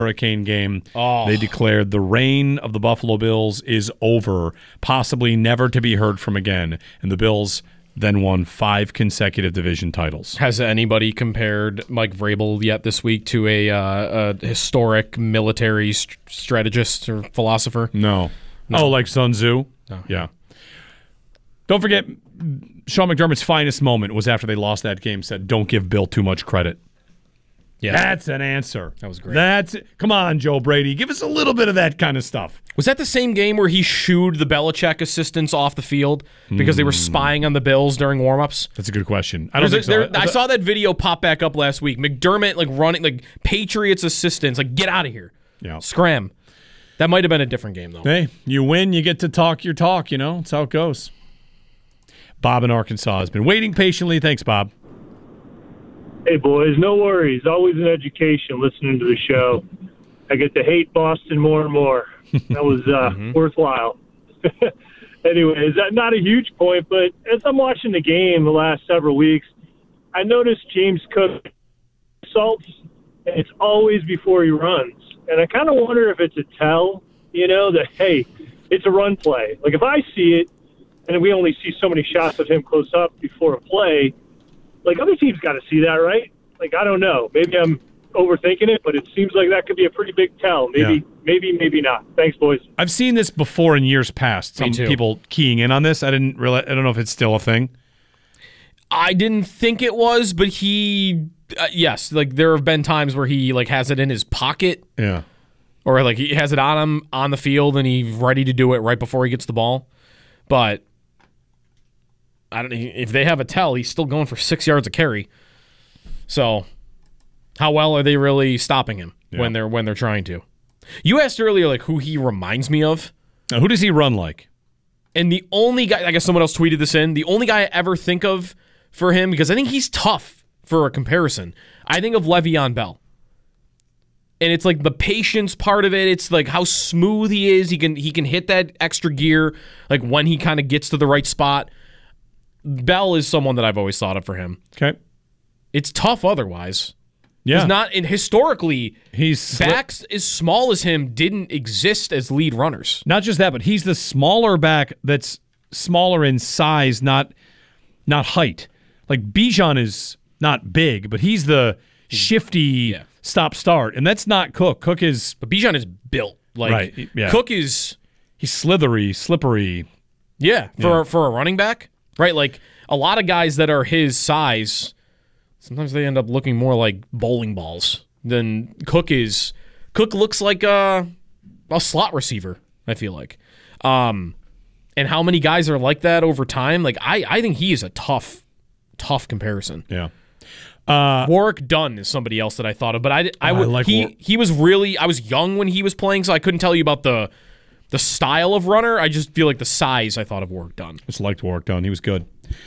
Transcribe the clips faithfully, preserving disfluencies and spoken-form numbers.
Hurricane game, oh. they declared the reign of the Buffalo Bills is over, possibly never to be heard from again. And the Bills then won five consecutive division titles. Has anybody compared Mike Vrabel yet this week to a, uh, a historic military st- strategist or philosopher? No. no. Oh, like Sun Tzu? No. Yeah. Don't forget, Sean McDermott's finest moment was after they lost that game, said, don't give Bill too much credit. Yeah. That's an answer. That was great. That's it. Come on, Joe Brady. Give us a little bit of that kind of stuff. Was that the same game where he shooed the Belichick assistants off the field because mm. they were spying on the Bills during warmups? That's a good question. I don't There's think a, so. there, I saw that video pop back up last week. McDermott like running like Patriots assistants like get out of here. Yeah. Scram. That might have been a different game though. Hey, you win, you get to talk your talk. You know, that's how it goes. Bob in Arkansas has been waiting patiently. Thanks, Bob. Hey, boys, no worries. Always an education listening to the show. I get to hate Boston more and more. That was uh, mm-hmm. worthwhile. Anyways, not a huge point, but as I'm watching the game the last several weeks, I noticed James Cook salts, and it's always before he runs. And I kind of wonder if it's a tell, you know, that, hey, it's a run play. Like, if I see it, and we only see so many shots of him close up before a play, like, other teams got to see that, right? Like, I don't know. Maybe I'm overthinking it, but it seems like that could be a pretty big tell. Maybe, yeah. maybe, maybe not. Thanks, boys. I've seen this before in years past. Some Me too. people keying in on this. I didn't realize. I don't know if it's still a thing. I didn't think it was, but he, uh, yes, like there have been times where he like has it in his pocket. Yeah. Or like he has it on him on the field and he's ready to do it right before he gets the ball. But I don't. If they have a tell, he's still going for six yards a carry. So, how well are they really stopping him yeah. when they're when they're trying to? You asked earlier, like who he reminds me of. Now, who does he run like? And the only guy, I guess someone else tweeted this in. The only guy I ever think of for him, because I think he's tough for a comparison. I think of Le'Veon Bell. And it's like the patience part of it. It's like how smooth he is. He can he can hit that extra gear like when he kind of gets to the right spot. Bell is someone that I've always thought of for him. Okay. It's tough otherwise. Yeah. He's not, and historically, he's sli- backs as small as him didn't exist as lead runners. Not just that, but he's the smaller back that's smaller in size, not not height. Like Bijan is not big, but he's the shifty yeah. stop-start, and that's not Cook. Cook is... But Bijan is built. Like, right. yeah. Cook is... He's slithery, slippery. Yeah, for, yeah. for a running back. Right, like a lot of guys that are his size, sometimes they end up looking more like bowling balls than Cook is. Cook looks like a, a slot receiver, I feel like. Um, and how many guys are like that over time? Like I, I think he is a tough, tough comparison. Yeah. Uh, Warwick Dunn is somebody else that I thought of, but I, I, oh, would, I like he, War- he was really, I was young when he was playing, so I couldn't tell you about the the style of runner. I just feel like the size I thought of Warwick Dunn. Just liked Warwick Dunn. He was good.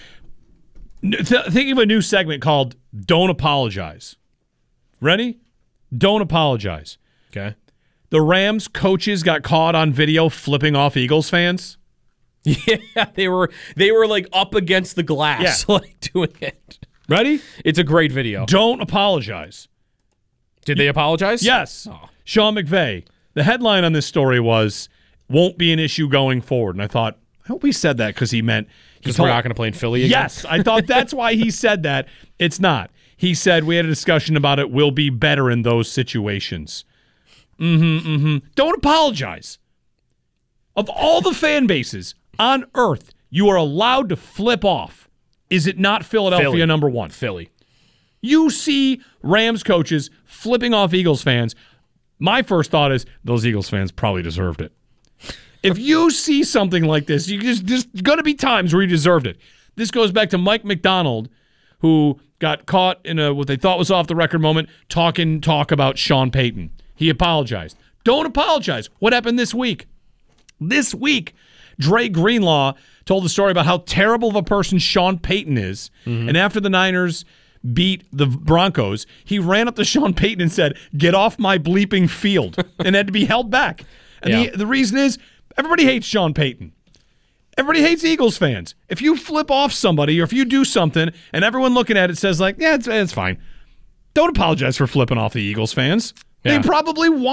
Th- thinking of a new segment called Don't Apologize. Ready? Don't apologize. Okay. The Rams coaches got caught on video flipping off Eagles fans. Yeah, they were they were like up against the glass, yeah. like doing it. Ready? It's a great video. Don't apologize. Did they apologize? Yes. Oh. Sean McVay. The headline on this story was, won't be an issue going forward. And I thought, I hope he said that because he meant... Because we're not going to play in Philly again? Yes, I thought that's why he said that. It's not. He said, we had a discussion about it, we'll be better in those situations. Mm-hmm, mm-hmm. Don't apologize. Of all the fan bases on earth you are allowed to flip off, is it not Philadelphia Philly. number one? Philly. You see Rams coaches flipping off Eagles fans. My first thought is, those Eagles fans probably deserved it. If you see something like this, you just there's going to be times where you deserved it. This goes back to Mike McDonald, who got caught in a what they thought was off the record moment, talking talk about Sean Payton. He apologized. Don't apologize. What happened this week? This week, Dre Greenlaw told the story about how terrible of a person Sean Payton is, mm-hmm. and after the Niners beat the Broncos, he ran up to Sean Payton and said, "Get off my bleeping field," and had to be held back. And yeah. the, the reason is, everybody hates Sean Payton. Everybody hates Eagles fans. If you flip off somebody or if you do something and everyone looking at it says like, yeah, it's, it's fine, don't apologize for flipping off the Eagles fans. They Yeah. probably want